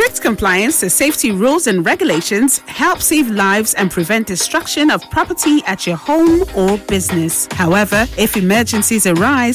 Strict compliance to safety rules and regulations help save lives and prevent destruction of property at your home or business. However, if emergencies arise,